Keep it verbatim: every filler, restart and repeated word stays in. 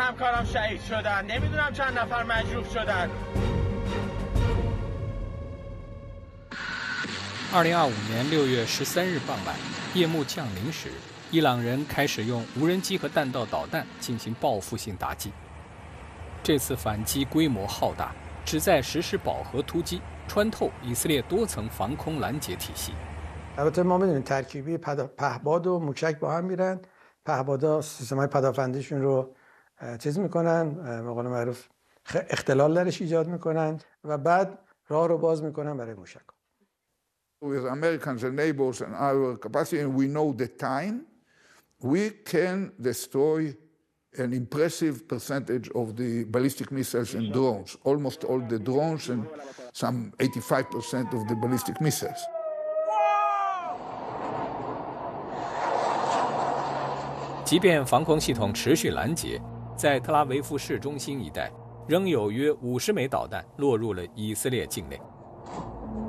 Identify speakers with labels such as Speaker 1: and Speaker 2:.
Speaker 1: همکارم شهید شدن نمیدونم چند نفر مجروح شدن
Speaker 2: 二零二五年六月十三日傍晚，夜幕降临时，伊朗人开始用无人机和弹道导弹进行报复性打击。这次反击规模浩大，旨在实施饱和突击，穿透以色列多层防空拦截体系。
Speaker 3: البته ما می‌دونیم ترکیبی پهباد و موشک با هم میرن، پهبادا سیستم‌های پدافندیشون رو چیز میکنن، به قول معروف اختلال درش ایجاد میکنن و بعد راه رو باز میکنن برای موشک.
Speaker 4: With Americans and neighbors and our capacity, and we know the time, we can destroy an impressive percentage of the ballistic missiles and drones, almost all the drones and some eighty-five percent of the ballistic missiles.
Speaker 2: 即便防空系统持续拦截，在特拉维夫市中心一带，仍有约五十枚导弹落入了以色列境内。